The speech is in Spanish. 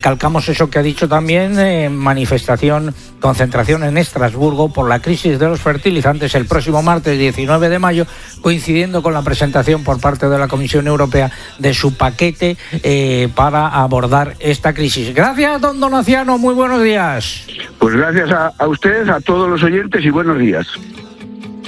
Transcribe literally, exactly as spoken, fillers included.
calcamos eso que ha dicho también, eh, manifestación, concentración en Estrasburgo por la crisis de los fertilizantes el próximo martes diecinueve de mayo, coincidiendo con la presentación por parte de la Comisión Europea de su paquete eh, para abordar esta crisis. Gracias, don Donaciano, muy buenos días. Pues gracias a, a ustedes, a todos los oyentes y buenos días.